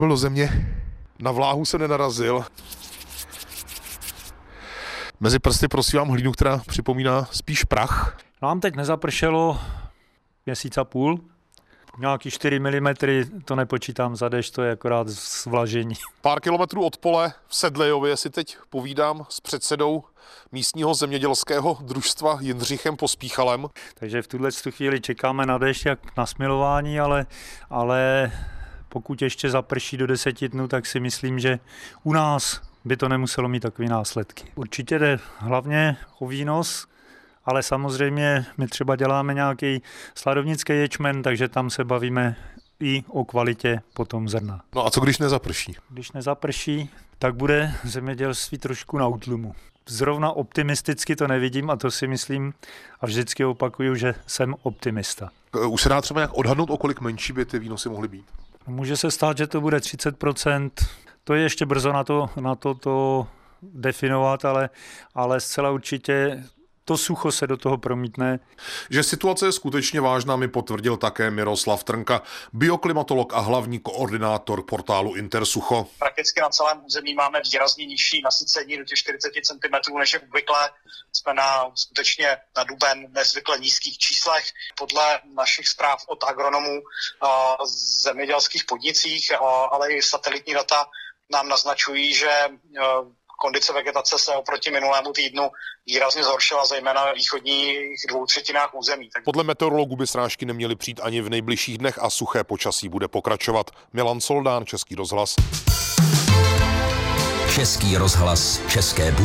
Byl do země, na vláhu se nenarazil. Mezi prsty prosím vám hlínu, která připomíná spíš prach. Nám teď nezapršelo měsíc a půl. Nějaký 4 mm, to nepočítám za déšť, to je akorát zvlažení. Pár kilometrů od pole v Sedlejově si teď povídám s předsedou místního zemědělského družstva Jindřichem Pospíchalem. Takže v tuhle chvíli čekáme na déšť jak na smilování, ale pokud ještě zaprší do 10 dnů, tak si myslím, že u nás by to nemuselo mít takové následky. Určitě jde hlavně o výnos, ale samozřejmě my třeba děláme nějaký sladovnický ječmen, takže tam se bavíme i o kvalitě potom zrna. No a co když nezaprší? Když nezaprší, tak bude zemědělství trošku na útlumu. Zrovna optimisticky to nevidím a to si myslím a vždycky opakuju, že jsem optimista. Už se dá třeba nějak odhadnout, o kolik menší by ty výnosy mohly být? Může se stát, že to bude 30%. To je ještě brzo na to definovat, ale zcela určitě to sucho se do toho promítne. Že situace je skutečně vážná, mi potvrdil také Miroslav Trnka, bioklimatolog a hlavní koordinátor portálu Intersucho. Prakticky na celém území máme výrazně nižší nasycení do těch 40 cm než je obvykle. Jsme skutečně na duben nezvykle nízkých číslech. Podle našich zpráv od agronomů v zemědělských podnicích, ale i satelitní data nám naznačují, že kondice vegetace se oproti minulému týdnu výrazně zhoršila, zejména ve východních 2/3 území. Podle meteorologů by srážky neměly přijít ani v nejbližších dnech a suché počasí bude pokračovat. Milan Soldán, Český rozhlas. Český rozhlas, České